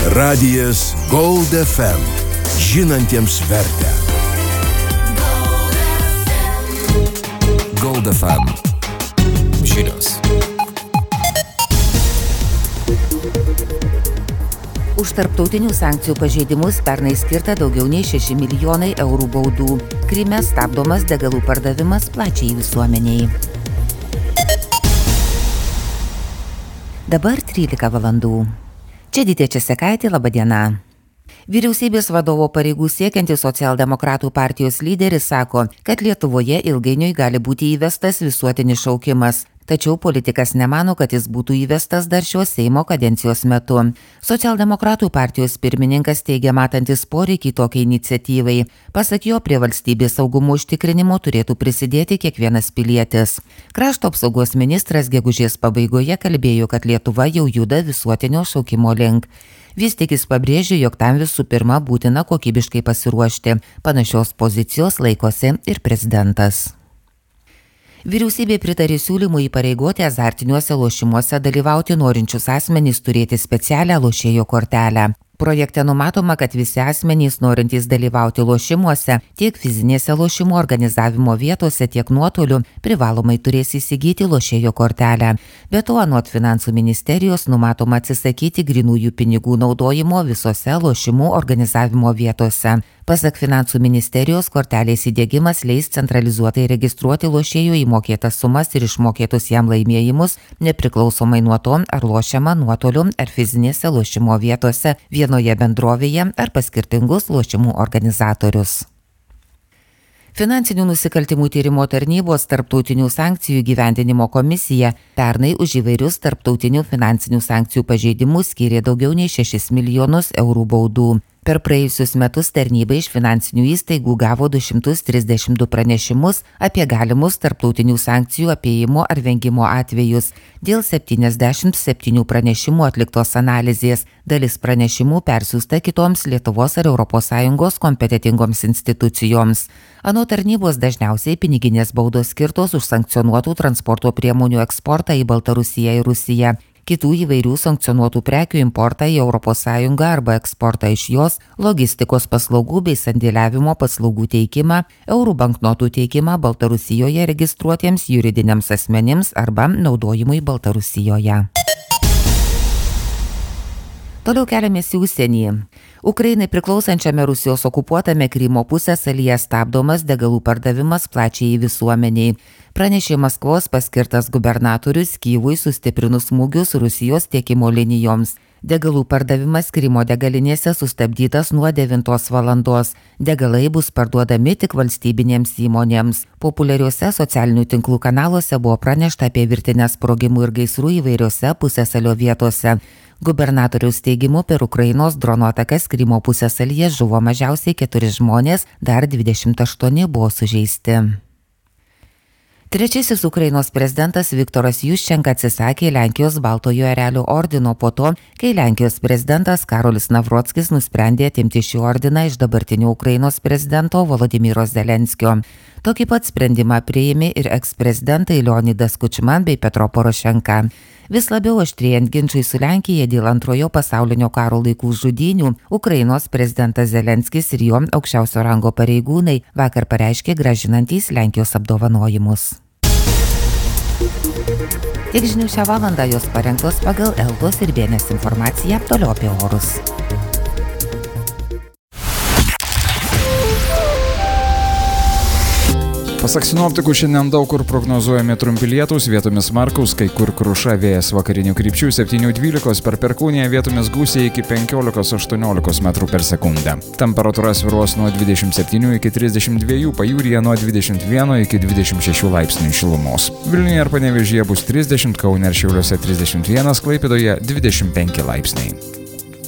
Radijas Gold FM. Žinantiems vertę. Gold FM. Žinios. Už tarptautinių sankcijų pažeidimus pernai skirta daugiau nei 6 milijonai eurų baudų. Kryme stabdomas degalų pardavimas plačiai visuomeniai. Dabar 13 valandų. Čia Dytė Česekaitė, laba diena. Vyriausybės vadovo pareigų siekiantis socialdemokratų partijos lyderis sako, kad Lietuvoje ilgainiui gali būti įvestas visuotinis šaukimas. Tačiau politikas nemano, kad jis būtų įvestas dar šios Seimo kadencijos metu. Socialdemokratų partijos pirmininkas teigia matantis poreikį tokiai iniciatyvai. Pasak jo, prie valstybės saugumo užtikrinimo turėtų prisidėti kiekvienas pilietis. Krašto apsaugos ministras gegužės pabaigoje kalbėjo, kad Lietuva jau juda visuotinio šaukimo link. Vis tik jis pabrėžė, jog tam visų pirma būtina kokybiškai pasiruošti. Panašios pozicijos laikosi ir prezidentas. Vyriausybė pritarė siūlymui įpareigoti azartiniuose lošimuose dalyvauti norinčius asmenys turėti specialią lošėjo kortelę. Projekte numatoma, kad visi asmenys norintys dalyvauti lošimuose tiek fizinėse lošimų organizavimo vietose, tiek nuotoliu privalomai turės įsigyti lošėjo kortelę. Be to, anot Finansų ministerijos numatoma atsisakyti grynųjų pinigų naudojimo visose lošimų organizavimo vietose. Pasak Finansų ministerijos, kortelės įdiegimas leis centralizuotai registruoti lošėjų įmokėtas sumas ir išmokėtus jam laimėjimus, nepriklausomai nuo to, ar lošiama nuotoliu ar fizinėse lošimo vietose, vienoje bendrovėje ar pas skirtingus lošimų organizatorius. Finansinių nusikaltimų tyrimo tarnybos tarptautinių sankcijų įgyvendinimo komisija pernai už įvairius tarptautinių finansinių sankcijų pažeidimus skyrė daugiau nei 6 milijonus eurų baudų. Per praėjusius metus tarnyba iš finansinių įstaigų gavo 232 pranešimus apie galimus tarptautinių sankcijų apėjimo ar vengimo atvejus. Dėl 77 pranešimų atliktos analizės, dalis pranešimų persiųsta kitoms Lietuvos ar ES kompetitingoms institucijoms. Anot tarnybos dažniausiai piniginės baudos skirtos už sankcionuotų transporto priemonių eksportą į Baltarusiją ir Rusiją, kitų įvairių sankcionuotų prekių importą į ES arba eksportą iš jos, logistikos paslaugų bei sandėliavimo paslaugų teikimą, eurų banknotų teikimą Baltarusijoje registruotiems juridiniams asmenims arba naudojimui Baltarusijoje. Toliau keliamės į užsienį. Ukrainai priklausančiame Rusijos okupuotame Krymo pusiasalyje stabdomas degalų pardavimas plačiai visuomeniai. Pranešė Maskvos paskirtas gubernatorius Kyjivui sustiprinus smūgius Rusijos tiekimo linijoms. Degalų pardavimas Krymo degalinėse sustabdytas nuo 9 valandos. Degalai bus parduodami tik valstybinėms įmonėms. Populiariuose socialinių tinklų kanaluose buvo pranešta apie virtinę sprogimų ir gaisrų įvairiose pusiasalio vietose. Gubernatoriaus teigimu, per Ukrainos dronų atakas Krymo pusiasalyje žuvo mažiausiai 4 žmonės, dar 28 buvo sužeisti. Trečiasis Ukrainos prezidentas Viktoras Juščenka atsisakė Lenkijos Baltojo Erelio ordino po to, kai Lenkijos prezidentas Karolis Navrockis nusprendė atimti šį ordiną iš dabartinio Ukrainos prezidento Volodymyro Zelenskio. Tokį pat sprendimą priėmė ir eksprezidentai Leonidas Kučma bei Petro Porošenka. Vis labiau aštrėjant ginčui su Lenkija dėl antrojo pasaulinio karo laikų žudynių, Ukrainos prezidentas Zelenskis ir jo aukščiausio rango pareigūnai vakar pareiškė grąžinantys Lenkijos apdovanojimus. Tiek žinių šią valandą, jos parengtos pagal Eltos ir Bėnės informaciją, toliau apie orus. Pasak sinoptikų, šiandien daug kur prognozuojami trumpi lietūs, vietomis smarkūs, kai kur kruša, vėjas vakarinių krypčių 7-12, per perkūniją vietomis gūsiai iki 15-18 metrų per sekundę. Temperatūra svyruos nuo 27 iki 32, pajūryje nuo 21 iki 26 laipsnių šilumos. Vilniuje ir Panevėžyje bus 30, Kaune ir Šiauliuose 31, Klaipėdoje 25 laipsniai.